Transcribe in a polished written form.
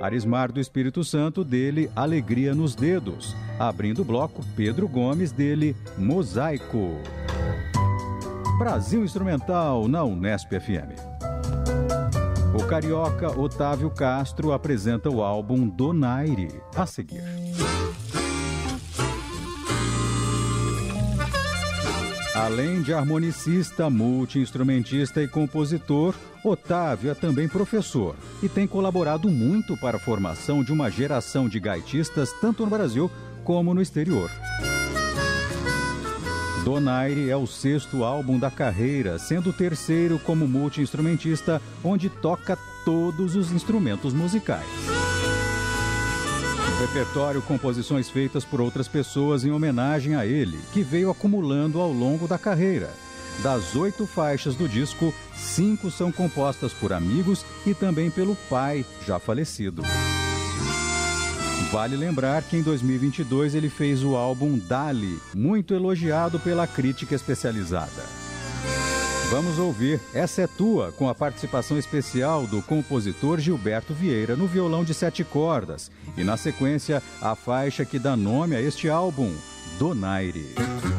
Arismar do Espírito Santo, dele Alegria nos Dedos. Abrindo o bloco, Pedro Gomes, dele Mosaico. Brasil Instrumental na Unesp FM. O carioca Otávio Castro apresenta o álbum Donaire, a seguir. Além de harmonicista, multi-instrumentista e compositor, Otávio é também professor e tem colaborado muito para a formação de uma geração de gaitistas tanto no Brasil como no exterior. Donaire é o 6º álbum da carreira, sendo o 3º como multi-instrumentista, onde toca todos os instrumentos musicais. No repertório, composições feitas por outras pessoas em homenagem a ele, que veio acumulando ao longo da carreira. Das 8 faixas do disco, 5 são compostas por amigos e também pelo pai, já falecido. Vale lembrar que em 2022 ele fez o álbum Dali, muito elogiado pela crítica especializada. Vamos ouvir Essa é Tua, com a participação especial do compositor Gilberto Vieira no violão de 7 cordas. E na sequência, a faixa que dá nome a este álbum, Donaire.